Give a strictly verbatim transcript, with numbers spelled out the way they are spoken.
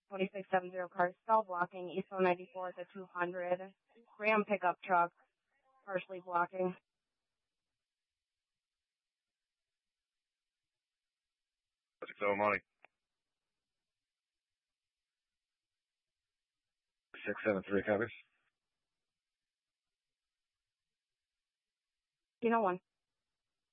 twenty-six seventy car stall blocking, East one ninety-four at the two hundred. Ram pickup truck, partially blocking. So money. six seven three covers. You know one.